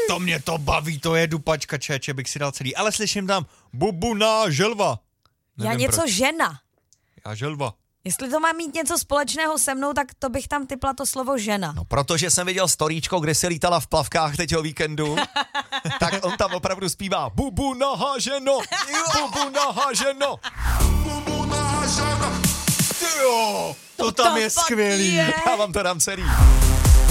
To mě to baví, to je dupačka čeče, bych si dal celý. Ale slyším tam bubuna želva. Já něco žena. Já želva. Jestli to má mít něco společného se mnou, tak to bych tam typla to slovo žena. No, protože jsem viděl storíčko, kde si lítala v plavkách teď o víkendu, tak on tam opravdu zpívá bubu naha ženo, bubu naha ženo. Bubu naha ženo. Tyjo, to tam je skvělý. Já vám to dám celý.